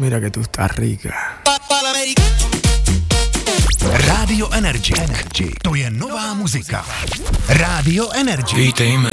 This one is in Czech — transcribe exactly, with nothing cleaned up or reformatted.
Mira que tú estás rica. Rádio Energy. Energy. To je nová muzika. Rádio Energy. Vítejme.